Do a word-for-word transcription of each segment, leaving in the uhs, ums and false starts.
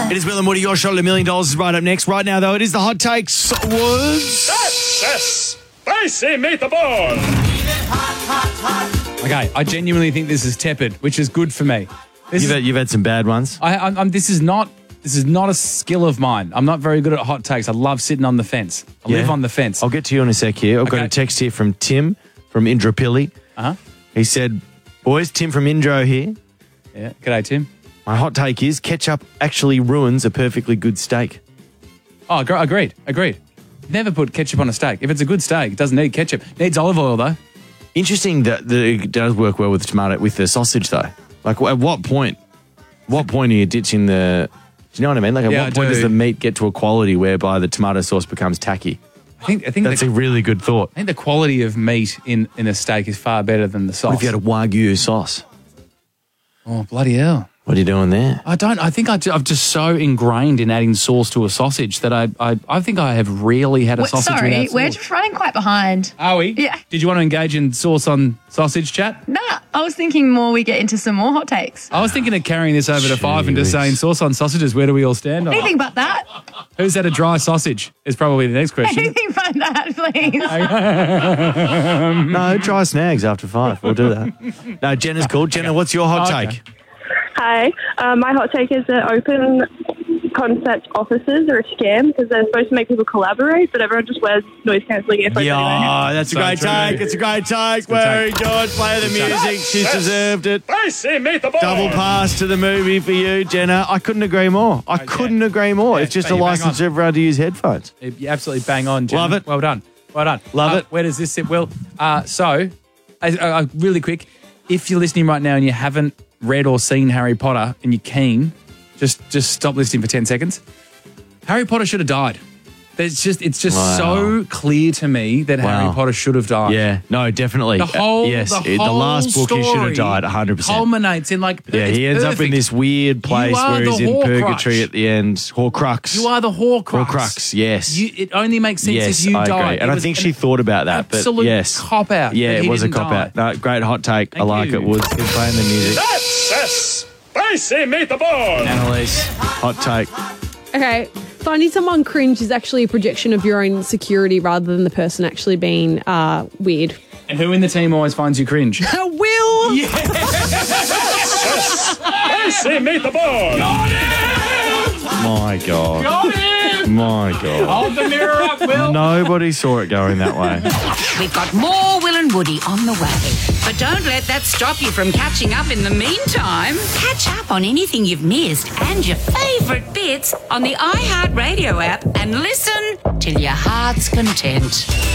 It is Will and Woody. Your shot at a million dollars is right up next. Right now, though, it is the Hot Takes was... That's spicy meatball. Okay, I genuinely think this is tepid, which is good for me. This You've is, had, you've had some bad ones. I, I'm, I'm, this is not this is not a skill of mine. I'm not very good at hot takes. I love sitting on the fence. I Yeah. live on the fence. I'll get to you in a sec here. I've got Okay. a text here from Tim from Indrapilli. Uh-huh. He said, boys, Tim from Indro here. Yeah. G'day, Tim. My hot take is ketchup actually ruins a perfectly good steak. Oh, agre- agreed. Agreed. Never put ketchup on a steak. If it's a good steak, it doesn't need ketchup. It needs olive oil, though. Interesting that, that it does work well with tomato, with the sausage, though. Like, at what point? What point are you ditching the... Do you know what I mean? Like, at Yeah, what I point do. does the meat get to a quality whereby the tomato sauce becomes tacky? I think I think That's the, a really good thought. I think the quality of meat in, in a steak is far better than the sauce. What if you had a Wagyu sauce? Oh, bloody hell. What are you doing there? I don't. I think I, I'm just so ingrained in adding sauce to a sausage that I I, I think I have rarely had a Wait, sausage sorry, without sauce. we're just running quite behind. Are we? Yeah. Did you want to engage in sauce on sausage chat? Nah, I was thinking more we get into some more hot takes. I was thinking of carrying this over to five and just Jeez. saying sauce on sausages. Where do we all stand on it? Anything but that. Who's had a dry sausage? Is probably the next question. Anything but that, please. No, try snags after five. We'll do that. No, Jenna's called. Jenna, what's your hot Okay. take? Hi, um, my hot take is that open concept offices are a scam because they're supposed to make people collaborate, but everyone just wears noise cancelling earphones anyway. Yeah, that's a So great true. take. It's a great take. good Very take. good. Play the Good take. music. She's deserved it. Spicy meatball. Double pass to the movie for you, Jenna. I couldn't agree more. I couldn't agree more. Yeah, It's just but a you bang license on. for everyone to use headphones. You absolutely bang on, Jen. Love it. Well done. Well done. Love Uh, it. Where does this sit, Will? Uh, so, uh, uh, really quick, if you're listening right now and you haven't read or seen Harry Potter and you're keen, just just stop listening for ten seconds. Harry Potter should have died. There's just It's just Wow. so clear to me that Wow. Harry Potter should have died. Yeah, no, definitely. The whole, Uh, yes, the, it- the whole last book he should have story died one hundred percent. culminates in like Yeah, he it's ends up in perfect. this weird place are where he's the in Horcrux. purgatory at the end. Horcrux. You are the Horcrux. Horcrux, yes. You, it only makes sense Yes, if you I die. agree. It And I was think an she thought about that. But absolute yes. cop out. Yeah, that it he was a didn't cop die. out. No, great hot take. I Thank like you. it, Woods. Keep playing the music. That's spicy meatball. Annalise, hot take. Okay, finding someone cringe is actually a projection of your own security rather than the person actually being uh, weird. And who in the team always finds you cringe? Will! Spicy meatball. My God. My God. Hold the mirror up, Will. Nobody saw it going that way. We've got more Will and Woody on the way. But don't let that stop you from catching up in the meantime. Catch up on anything you've missed and your favourite bits on the iHeartRadio app and listen till your heart's content.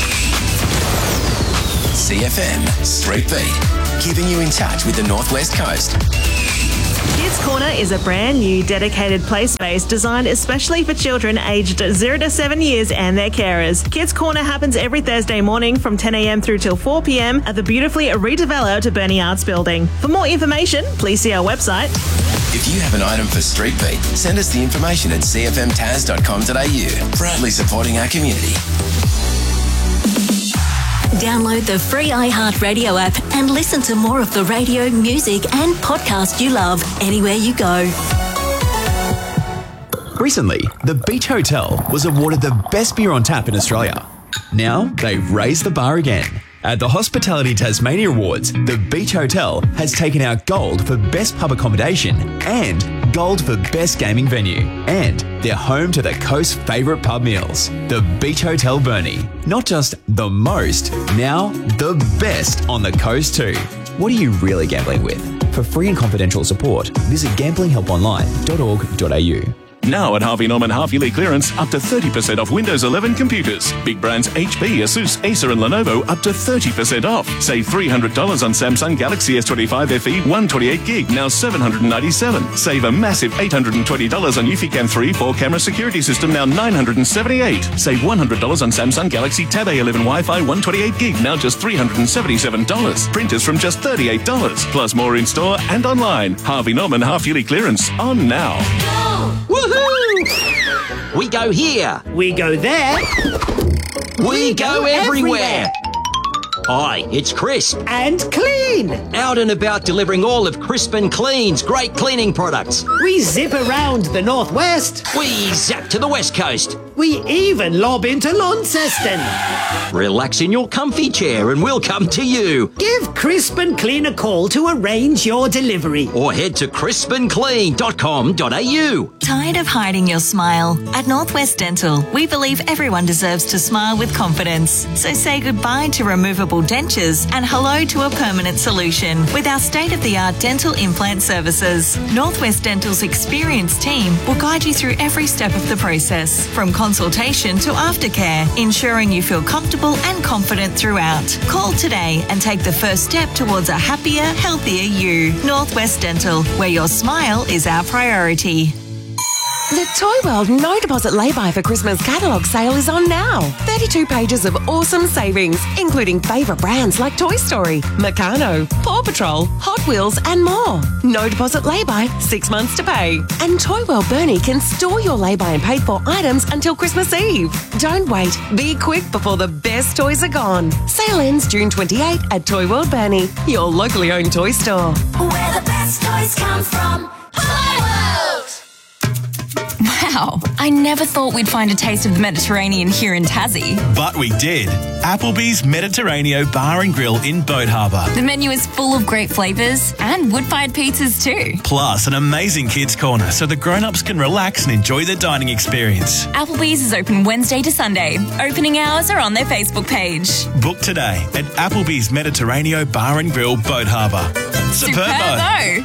C F M, Street Beat, keeping you in touch with the Northwest Coast. Kids Corner is a brand new dedicated play space designed especially for children aged zero to seven years and their carers. Kids Corner happens every Thursday morning from ten a.m. through till four p.m. at the beautifully redeveloped Bernie Arts Building. For more information, please see our website. If you have an item for Street Beat, send us the information at c f m taz dot com dot a u. Proudly supporting our community. Download the free iHeartRadio app and listen to more of the radio, music and podcast you love anywhere you go. Recently, the Beach Hotel was awarded the best beer on tap in Australia. Now, they've raised the bar again. At the Hospitality Tasmania Awards, the Beach Hotel has taken out gold for best pub accommodation and gold for best gaming venue. And they're home to the coast's favourite pub meals. The Beach Hotel Burnie. Not just the most, now the best on the coast too. What are you really gambling with? For free and confidential support, visit gambling help online dot org dot a u. Now at Harvey Norman half-yearly clearance, up to thirty percent off Windows eleven computers. Big brands H P, Asus, Acer and Lenovo up to thirty percent off. Save three hundred dollars on Samsung Galaxy S twenty-five F E one twenty-eight gig, now seven hundred ninety-seven dollars. Save a massive eight hundred twenty dollars on Eufy three four-camera security system, now nine hundred seventy-eight dollars. Save one hundred dollars on Samsung Galaxy Tab A eleven Wi-Fi one twenty-eight gig, now just three hundred seventy-seven dollars. Printers from just thirty-eight dollars. Plus more in-store and online. Harvey Norman half-yearly clearance on now. Woohoo! We go here. We go there. We, go, everywhere. Hi, it's Crisp. And Clean. Out and about delivering all of Crisp and Clean's great cleaning products. We zip around the northwest. We zap to the west coast. We even lob into Launceston. Relax in your comfy chair and we'll come to you. Give Crisp and Clean a call to arrange your delivery. Or head to crisp and clean dot com dot a u. Tired of hiding your smile? At Northwest Dental, we believe everyone deserves to smile with confidence. So say goodbye to removable dentures and hello to a permanent solution with our state-of-the-art dental implant services. Northwest Dental's experienced team will guide you through every step of the process, from consultation to aftercare, ensuring you feel comfortable and confident throughout. Call today and take the first step towards a happier, healthier you. Northwest Dental, where your smile is our priority. The Toy World No Deposit Lay-By for Christmas catalogue sale is on now. thirty-two pages of awesome savings, including favourite brands like Toy Story, Meccano, Paw Patrol, Hot Wheels and more. No deposit lay-by, six months to pay. And Toy World Burnie can store your lay-by and paid for items until Christmas Eve. Don't wait. Be quick before the best toys are gone. Sale ends June twenty-eighth at Toy World Burnie, your locally owned toy store. Where the best toys come from. Wow, I never thought we'd find a taste of the Mediterranean here in Tassie. But we did. Applebee's Mediterraneo Bar and Grill in Boat Harbour. The menu is full of great flavours and wood-fired pizzas too. Plus an amazing kids' corner so the grown-ups can relax and enjoy the dining experience. Applebee's is open Wednesday to Sunday. Opening hours are on their Facebook page. Book today at Applebee's Mediterranean Bar and Grill, Boat Harbour. Superbo!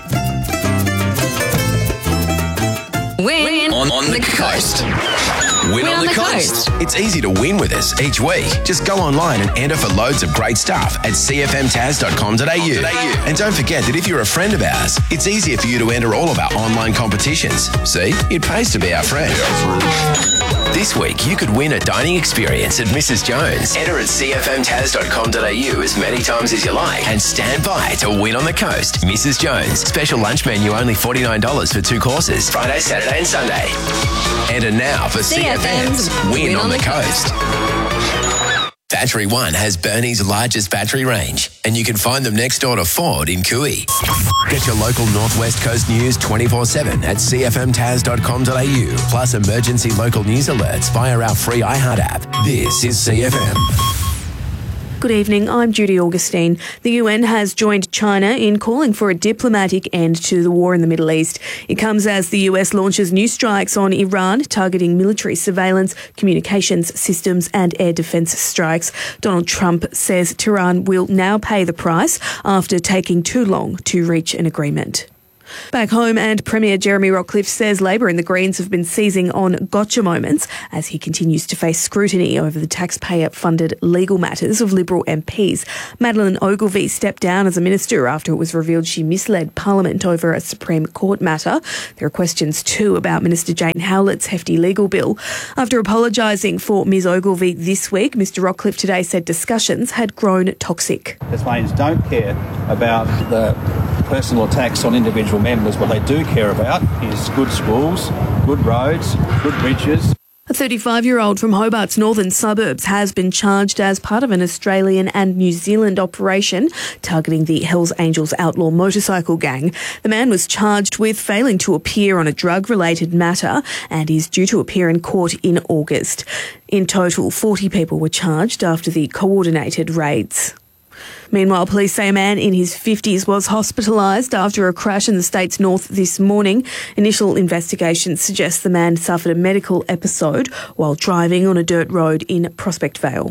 Win on, on the coast. Win on the coast. It's easy to win with us each week. Just go online and enter for loads of great stuff at c f m taz dot com dot a u. And don't forget that if you're a friend of ours, it's easier for you to enter all of our online competitions. See, it pays to be our friend. This week, you could win a dining experience at Missus Jones. Enter at c f m taz dot com dot a u as many times as you like and stand by to win on the coast. Missus Jones. Special lunch menu only forty-nine dollars for two courses. Friday, Saturday and Sunday. Enter now for C F M's Win, Win on, on the, the Coast. coast. Battery One has Burnie's largest battery range, and you can find them next door to Ford in Cooey. Get your local Northwest Coast news twenty-four seven at c f m taz dot com dot a u, plus emergency local news alerts via our free iHeart app. This is C F M. Good evening, I'm Judy Augustine. The U N has joined China in calling for a diplomatic end to the war in the Middle East. It comes as the U S launches new strikes on Iran, targeting military surveillance, communications systems and air defence strikes. Donald Trump says Tehran will now pay the price after taking too long to reach an agreement. Back home, and Premier Jeremy Rockcliffe says Labor and the Greens have been seizing on gotcha moments as he continues to face scrutiny over the taxpayer-funded legal matters of Liberal M Ps. Madeleine Ogilvie stepped down as a minister after it was revealed she misled Parliament over a Supreme Court matter. There are questions too about Minister Jane Howlett's hefty legal bill. After apologising for Ms Ogilvie this week, Mr Rockcliffe today said discussions had grown toxic. Tasmanians don't care about the personal attacks on individual members. What they do care about is good schools, good roads, good bridges. A thirty-five-year-old from Hobart's northern suburbs has been charged as part of an Australian and New Zealand operation targeting the Hells Angels outlaw motorcycle gang. The man was charged with failing to appear on a drug-related matter and is due to appear in court in August. In total, forty people were charged after the coordinated raids. Meanwhile, police say a man in his fifties was hospitalised after a crash in the state's north this morning. Initial investigations suggest the man suffered a medical episode while driving on a dirt road in Prospect Vale.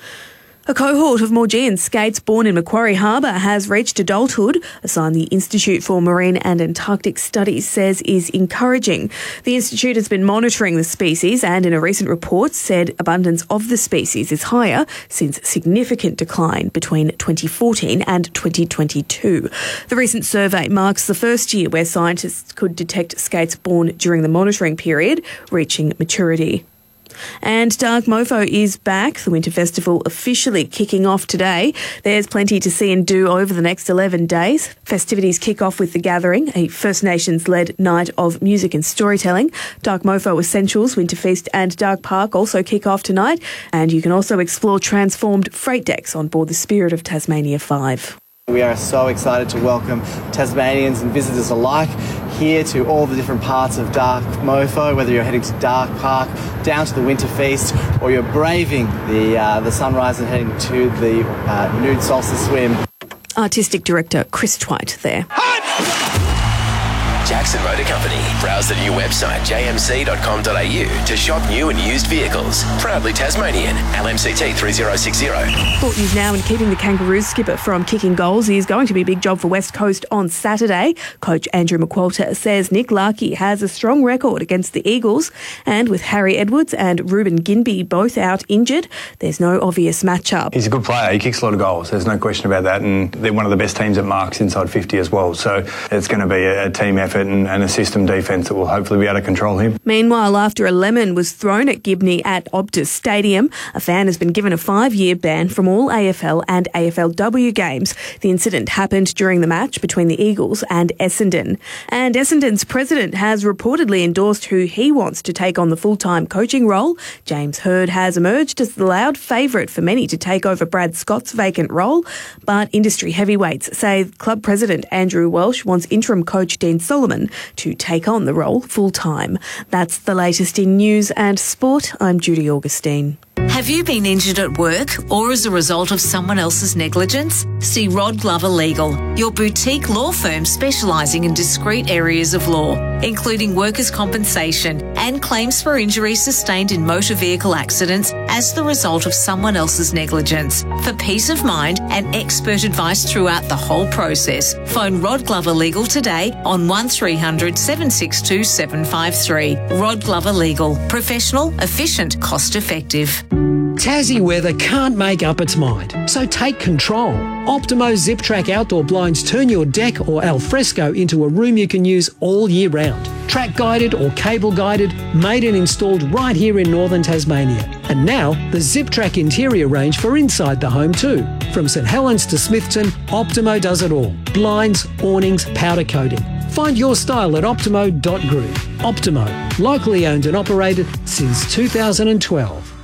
A cohort of Maugean skates born in Macquarie Harbour has reached adulthood, a sign the Institute for Marine and Antarctic Studies says is encouraging. The Institute has been monitoring the species and in a recent report said abundance of the species is higher since significant decline between twenty fourteen and twenty twenty-two. The recent survey marks the first year where scientists could detect skates born during the monitoring period, reaching maturity. And Dark Mofo is back. The Winter Festival officially kicking off today. There's plenty to see and do over the next eleven days. Festivities kick off with The Gathering, a First Nations-led night of music and storytelling. Dark Mofo Essentials, Winter Feast and Dark Park also kick off tonight. And you can also explore transformed freight decks on board the Spirit of Tasmania five. We are so excited to welcome Tasmanians and visitors alike here to all the different parts of Dark Mofo, whether you're heading to Dark Park, down to the Winter Feast, or you're braving the uh, the sunrise and heading to the uh, nude solstice swim. Artistic Director Chris Twite there. Jackson Motor Company. Browse the new website j m c dot com dot a u to shop new and used vehicles. Proudly Tasmanian. L M C T three zero six zero. Sport news now, and keeping the Kangaroos skipper from kicking goals is going to be a big job for West Coast on Saturday. Coach Andrew McQualter says Nick Larkey has a strong record against the Eagles, and with Harry Edwards and Ruben Ginbey both out injured, there's no obvious matchup. He's a good player. He kicks a lot of goals. There's no question about that, and they're one of the best teams at marks inside fifty as well. So it's going to be a, a team effort and, and a system defence that will hopefully be able to control him. Meanwhile, after a lemon was thrown at Gibney at Optus Stadium, a fan has been given a five-year ban from all A F L and A F L W games. The incident happened during the match between the Eagles and Essendon. And Essendon's president has reportedly endorsed who he wants to take on the full-time coaching role. James Hird has emerged as the loud favourite for many to take over Brad Scott's vacant role, but industry heavyweights say club president Andrew Welsh wants interim coach Dean Solomon to take on the role full-time. That's the latest in news and sport. I'm Judy Augustine. Have you been injured at work or as a result of someone else's negligence? See Rod Glover Legal, your boutique law firm specialising in discrete areas of law, including workers' compensation and claims for injuries sustained in motor vehicle accidents as the result of someone else's negligence. For peace of mind and expert advice throughout the whole process, phone Rod Glover Legal today on one three hundred seven six two seven five three. Rod Glover Legal. Professional, efficient, cost-effective. Tassie weather can't make up its mind, so take control. Optimo Zip Track outdoor blinds turn your deck or al fresco into a room you can use all year round. Track guided or cable guided, made and installed right here in northern Tasmania. And now the Zip Track interior range for inside the home too. From St Helens to Smithton, Optimo does it all. Blinds, awnings, powder coating. Find your style at optimo dot group. Optimo, locally owned and operated since two thousand twelve.